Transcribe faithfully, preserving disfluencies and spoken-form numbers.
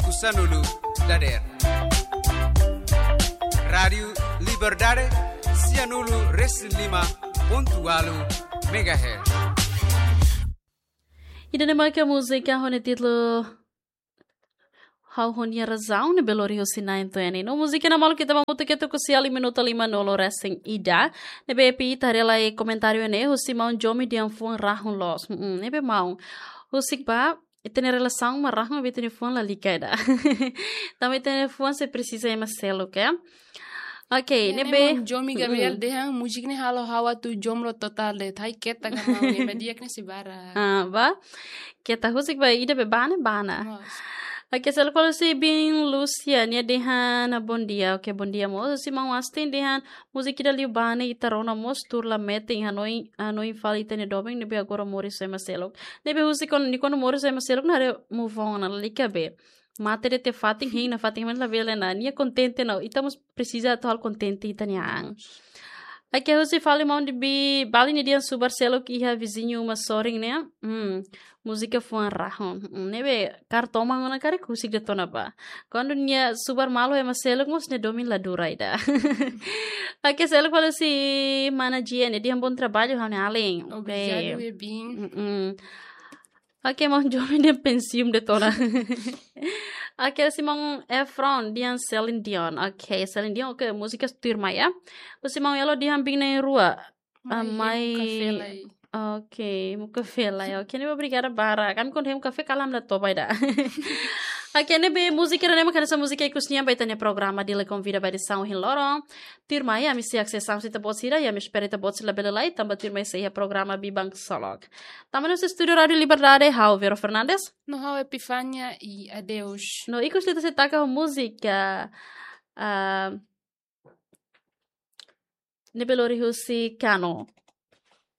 Kusanulu Dader Radio Liberdade Sianulu Reslima Pontualu Megahertz. E da marca música com o título How Honia Razão ne Belori Hosina Antoine. No música na malu kita mamuta kita kusiali minuto lima nolo resing ida. Nebe pi tarela e comentário ne Hosimão Jomi de Anfon Rahun Los. Nebe mau. Hosik ba tem relação mas Rahun be telefone la likada. Também telefone se precisa é Marcelo, ok? Okay, nebe Jomi Gabriel dehan musik ne halo hawa tu jomro total de thai keta gamau ne media kne sibara. Ah, ba. Kita husik ba ida be bana bana. Okay, selalu kalau si bin Lucia nia dehan bom dia, okay bom dia mo. Si mau astin dehan musik kita liu bana itarona mos tur la meeting hanoi hanoi fali tene dobing nebe agora mori se Marcelo. Nebe husik kon ni kon mori se Marcelo na re move on na likabe. Matere te fating hing na fating man la vela na nia contente não estamos precisa tal contente itaniang aqui eu se fala mal de bi bali ni dia su Barcelo que ia vizinho uma soring né hum música foi um rahon nebe cartão mango na cara kusik de tona ba quando nia super malo é Marcelo mos ne domin la duraida aqui selo fala se managia ne dia bom trabalho hane além Obrigado e bem. Aqui mau jomem de pensium de tona. Aqui si mau Efron dian Celine Dion. Okay, Celine Dion okay, música turma ya. Si mau elo dian bing na rua. Mai Okay, mu café lá. Okay, ne obrigada bara. Kami kon hem café kalam la to baida. Aqui ne be música ne makana essa música que usnia baita ne programa de le convida ba de São Hiloro. Turma ya mi se acessam se tabosira ya mi espere tabosila bela lá e tamba turma se ya programa Bibank Solog. Tamo no estúdio Rádio Liberdade, Raul Vero Fernandes. No Raul Epifania e adeus. No ikos lita se taka a música uh, ne belori husi kano.